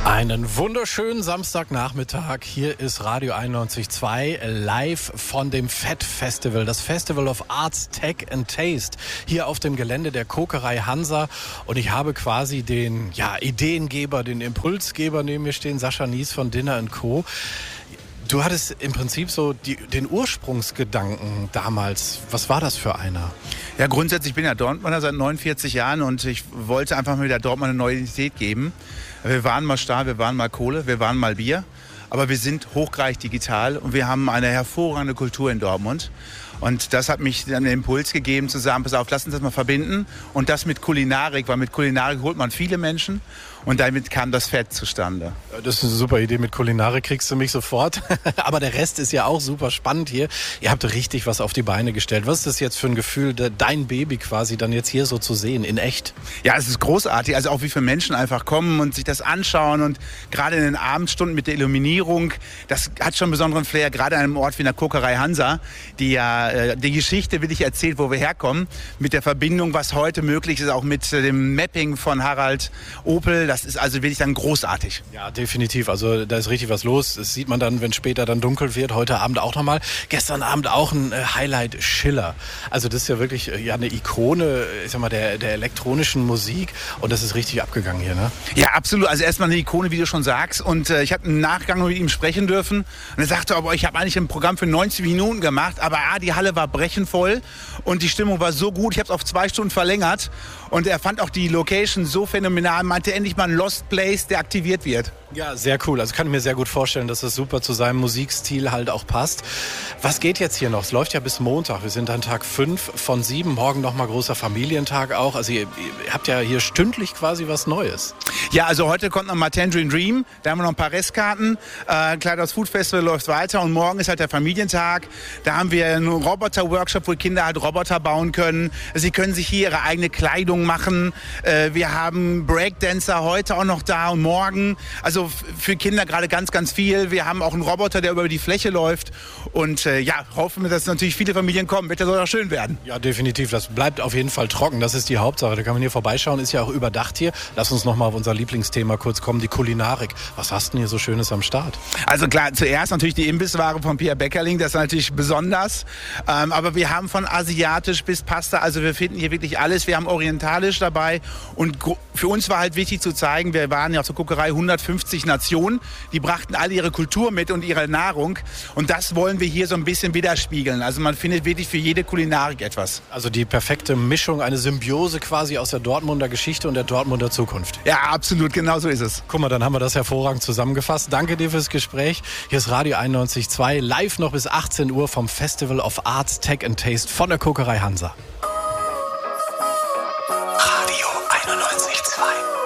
Einen wunderschönen Samstagnachmittag. Hier ist Radio 91.2 live von dem FET Festival, das Festival of Arts, Tech and Taste, hier auf dem Gelände der Kokerei Hansa. Und ich habe quasi den Ideengeber, den Impulsgeber neben mir stehen, Sascha Nies von Dinner & Co. Du hattest im Prinzip so den Ursprungsgedanken damals. Was war das für einer? Ja, grundsätzlich bin ich ja Dortmunder seit 49 Jahren und ich wollte einfach mal wieder Dortmund eine neue Identität geben. Wir waren mal Stahl, wir waren mal Kohle, wir waren mal Bier. Aber wir sind hochgradig digital und wir haben eine hervorragende Kultur in Dortmund. Und das hat mich dann den Impuls gegeben zu sagen, pass auf, lass uns das mal verbinden. Und das mit Kulinarik, weil mit Kulinarik holt man viele Menschen. Und damit kam das FET zustande. Das ist eine super Idee. Mit Kulinarik kriegst du mich sofort. Aber der Rest ist ja auch super spannend hier. Ihr habt richtig was auf die Beine gestellt. Was ist das jetzt für ein Gefühl, dein Baby quasi dann jetzt hier so zu sehen, in echt? Ja, es ist großartig. Also auch wie viele Menschen einfach kommen und sich das anschauen. Und gerade in den Abendstunden mit der Illuminierung, das hat schon einen besonderen Flair. Gerade an einem Ort wie in der Kokerei Hansa, die ja die Geschichte wirklich erzählt, wo wir herkommen. Mit der Verbindung, was heute möglich ist, auch mit dem Mapping von Harald Opel. Das ist also wirklich dann großartig. Ja, definitiv. Also da ist richtig was los. Das sieht man dann, wenn später dann dunkel wird. Heute Abend auch nochmal. Gestern Abend auch ein Highlight, Schiller. Also das ist ja wirklich eine Ikone, ich sag mal, der elektronischen Musik. Und das ist richtig abgegangen hier, ne? Ja, absolut. Also erstmal eine Ikone, wie du schon sagst. Und ich habe im Nachgang mit ihm sprechen dürfen. Und er sagte, aber ich habe eigentlich ein Programm für 90 Minuten gemacht. Aber die Halle war brechenvoll. Und die Stimmung war so gut. Ich habe es auf 2 Stunden verlängert. Und er fand auch die Location so phänomenal. Meinte endlich mal ein Lost Place, der aktiviert wird. Ja, sehr cool. Also kann ich mir sehr gut vorstellen, dass das super zu seinem Musikstil halt auch passt. Was geht jetzt hier noch? Es läuft ja bis Montag. Wir sind an Tag 5 von 7. Morgen nochmal großer Familientag auch. Also ihr habt ja hier stündlich quasi was Neues. Ja, also heute kommt noch mal Tangerine Dream. Da haben wir noch ein paar Restkarten. Kleiders Food Festival läuft weiter. Und morgen ist halt der Familientag. Da haben wir einen Roboter-Workshop, wo Kinder halt Roboter bauen können. Sie können sich hier ihre eigene Kleidung machen. Wir haben Breakdancer heute auch noch da und morgen. Also für Kinder gerade ganz, ganz viel. Wir haben auch einen Roboter, der über die Fläche läuft. Und hoffen wir, dass natürlich viele Familien kommen. Wetter soll auch schön werden. Ja, definitiv. Das bleibt auf jeden Fall trocken. Das ist die Hauptsache. Da kann man hier vorbeischauen. Ist ja auch überdacht hier. Lass uns noch mal auf unser Lieblingsthema kurz kommen, die Kulinarik. Was hast du denn hier so Schönes am Start? Also klar, zuerst natürlich die Imbissware von Pierre Beckerling. Das ist natürlich besonders. Aber wir haben von asiatisch bis Pasta. Also wir finden hier wirklich alles. Wir haben orientalisch dabei. Und für uns war halt wichtig zu zeigen, wir waren ja auf der Kokerei 150 Nationen. Die brachten alle ihre Kultur mit und ihre Nahrung. Und das wollen wir hier so ein bisschen widerspiegeln. Also man findet wirklich für jede Kulinarik etwas. Also die perfekte Mischung, eine Symbiose quasi aus der Dortmunder Geschichte und der Dortmunder Zukunft. Ja, absolut, genau so ist es. Guck mal, dann haben wir das hervorragend zusammengefasst. Danke dir fürs Gespräch. Hier ist Radio 91.2, live noch bis 18 Uhr vom Festival of Arts, Tech and Taste von der Kokerei Hansa.